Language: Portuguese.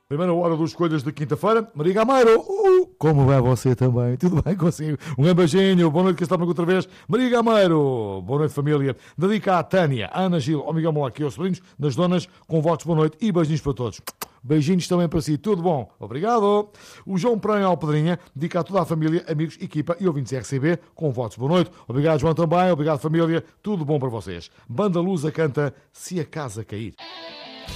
Primeira hora dos Escolhas de quinta-feira. Maria Gameiro, como vai você também? Tudo bem consigo? Um grande beijinho, boa noite, que estamos outra vez. Maria Gameiro, boa noite família. Dedica à Tânia, à Ana Gil, ao Miguel Mola e aos sobrinhos, das donas, com votos boa noite e beijinhos para todos. Beijinhos também para si, tudo bom? Obrigado. O João Pranha Alpedrinha dedica a toda a família, amigos, equipa e ouvintes RCB, com votos boa noite. Obrigado, João, também. Obrigado, família. Tudo bom para vocês. Banda Lusa canta Se a Casa Cair.